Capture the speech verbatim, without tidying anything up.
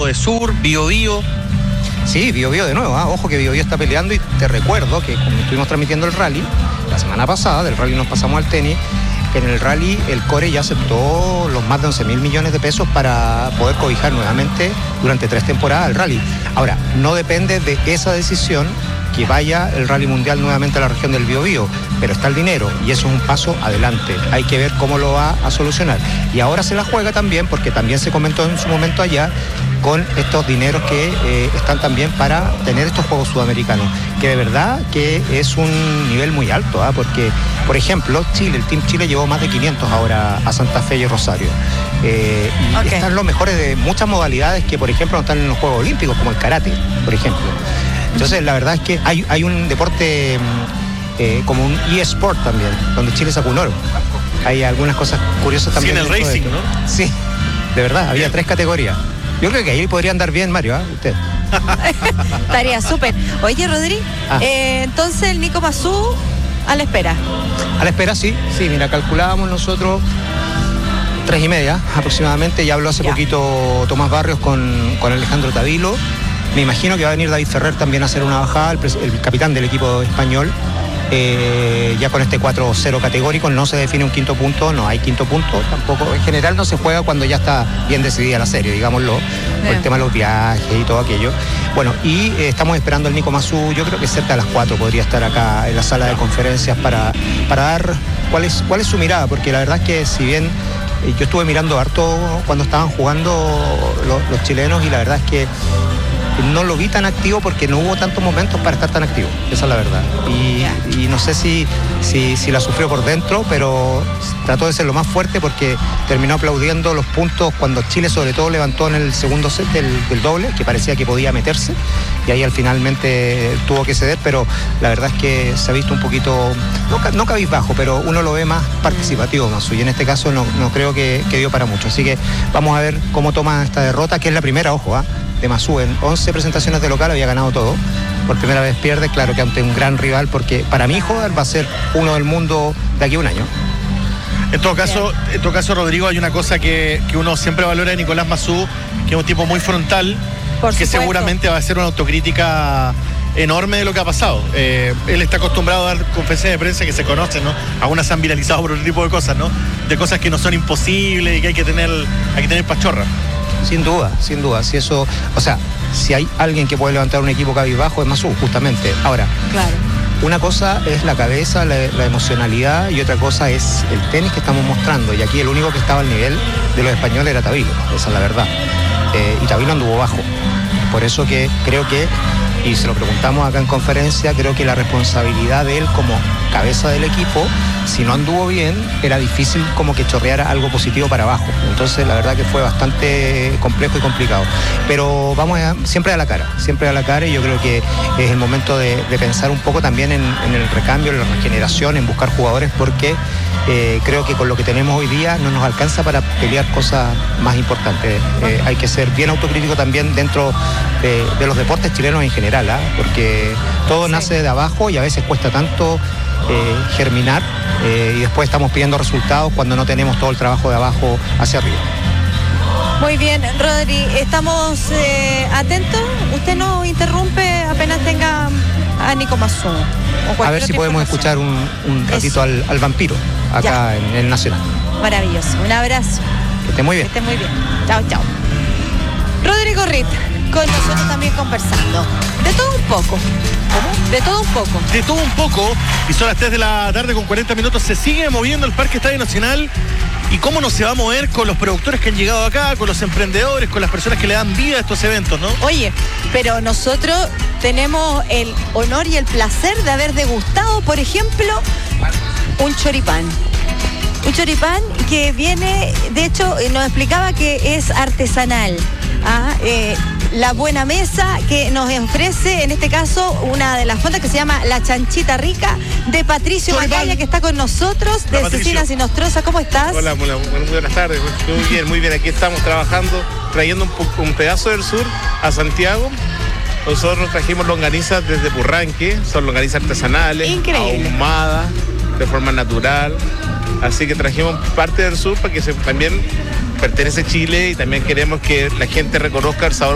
de Sur, Bio Bio. Sí, Bio Bio de nuevo, ¿eh? Ojo que Bio Bio está peleando y te recuerdo que como estuvimos transmitiendo el rally, la semana pasada, del rally nos pasamos al tenis, que en el rally el Core ya aceptó los más de once mil millones de pesos para poder cobijar nuevamente durante tres temporadas el rally. Ahora, no depende de esa decisión que vaya el rally mundial nuevamente a la región del Biobío, pero está el dinero y eso es un paso adelante. Hay que ver cómo lo va a solucionar. Y ahora se la juega también, porque también se comentó en su momento allá, con estos dineros que eh, están también para tener estos Juegos Sudamericanos, que de verdad que es un nivel muy alto, ¿eh? Porque, por ejemplo, Chile, el Team Chile llevó más de quinientos ahora a Santa Fe y Rosario. Eh, y okay. Están los mejores de muchas modalidades que, por ejemplo, no están en los Juegos Olímpicos, como el karate, por ejemplo. Entonces, la verdad es que hay, hay un deporte eh, como un eSport también, donde Chile sacó un oro. Hay algunas cosas curiosas también. Sí, en el racing, ¿no? Sí, de verdad, había tres categorías. Yo creo que ahí podría andar bien, Mario, ¿eh? Usted. Estaría súper. Oye, Rodri, ah. eh, entonces el Nico Massú a la espera. A la espera, sí. Sí, mira, calculábamos nosotros tres y media aproximadamente. Ya habló hace ya. poquito Tomás Barrios con, con Alejandro Tavilo. Me imagino que va a venir David Ferrer también a hacer una bajada, el, el capitán del equipo español. Eh, ya con este cuatro cero categórico no se define un quinto punto, no hay quinto punto tampoco. En general no se juega cuando ya está bien decidida la serie, digámoslo, por el tema de los viajes y todo aquello. Bueno, y eh, estamos esperando al Nico Massú. Yo creo que cerca de las cuatro podría estar acá en la sala de conferencias para, para dar cuál es, cuál es su mirada, porque la verdad es que si bien eh, yo estuve mirando harto cuando estaban jugando los, los chilenos, y la verdad es que no lo vi tan activo porque no hubo tantos momentos para estar tan activo, esa es la verdad. Y, y no sé si, si, si la sufrió por dentro, pero trató de ser lo más fuerte porque terminó aplaudiendo los puntos cuando Chile sobre todo levantó en el segundo set del, del doble, que parecía que podía meterse, y ahí al finalmente tuvo que ceder, pero la verdad es que se ha visto un poquito, no, no cabizbajo, pero uno lo ve más participativo, Massú, y en este caso no, no creo que, que dio para mucho. Así que vamos a ver cómo toma esta derrota, que es la primera, ojo, ¿ah? ¿eh? de Massú. En once presentaciones de local había ganado todo. Por primera vez pierde, claro que ante un gran rival, porque para mi hijo va a ser uno del mundo de aquí a un año. En todo caso, en todo caso, Rodrigo, hay una cosa que, que uno siempre valora de Nicolás Massú, que es un tipo muy frontal, Por que supuesto. seguramente va a hacer una autocrítica enorme de lo que ha pasado. Eh, él está acostumbrado a dar conferencias de prensa que se conocen, ¿no? Algunas se han viralizado por otro tipo de cosas, ¿no? De cosas que no son imposibles y que hay que tener, hay que tener pachorra. Sin duda, sin duda. Si eso, o sea, si hay alguien que puede levantar un equipo cabizbajo es Massú, justamente. Ahora, claro. Una cosa es la cabeza, la, la emocionalidad, y otra cosa es el tenis que estamos mostrando. Y aquí el único que estaba al nivel de los españoles era Tavilo, esa es la verdad. Eh, y Tavilo anduvo bajo. Por eso que creo que, y se lo preguntamos acá en conferencia, creo que la responsabilidad de él como cabeza del equipo, si no anduvo bien, era difícil como que chorreara algo positivo para abajo. Entonces la verdad que fue bastante complejo y complicado. Pero vamos a, siempre a la cara, siempre a la cara, y yo creo que es el momento de, de pensar un poco también en, en el recambio, en la regeneración, en buscar jugadores, porque eh, creo que con lo que tenemos hoy día no nos alcanza para pelear cosas más importantes. Eh, hay que ser bien autocrítico también dentro de, de los deportes chilenos en general, ¿eh? Porque todo sí. nace de abajo y a veces cuesta tanto eh, germinar, eh, y después estamos pidiendo resultados cuando no tenemos todo el trabajo de abajo hacia arriba. Muy bien, Rodri, estamos eh, atentos. Usted nos interrumpe apenas tenga a Nico Massú. A ver si podemos escuchar un, un ratito al, al vampiro acá en, en el Nacional. Maravilloso, un abrazo. Que esté muy bien. Que esté muy bien. Chao, chao. Rodrigo Ritt, con nosotros también conversando. De todo un poco. ¿Cómo? De todo un poco. De todo un poco. Y son las tres de la tarde con cuarenta minutos. Se sigue moviendo el Parque Estadio Nacional. ¿Y cómo no se va a mover con los productores que han llegado acá, con los emprendedores, con las personas que le dan vida a estos eventos, ¿no? Oye, pero nosotros tenemos el honor y el placer de haber degustado, por ejemplo, un choripán. Un choripán que viene, de hecho, nos explicaba que es artesanal. ¿ah? Eh, la Buena Mesa, que nos ofrece, en este caso, una de las fondas que se llama La Chanchita Rica, de Patricio Macaya, que está con nosotros, Hola, de Patricio. Cecilia Sinostroza. ¿Cómo estás? Hola, hola, muy buenas tardes. Muy bien, muy bien. Aquí estamos trabajando, trayendo un, un pedazo del sur a Santiago. Nosotros trajimos longanizas desde Purranque, son longanizas artesanales, Increíble. ahumadas, de forma natural. Así que trajimos parte del sur para que se, también pertenece a Chile, y también queremos que la gente reconozca el sabor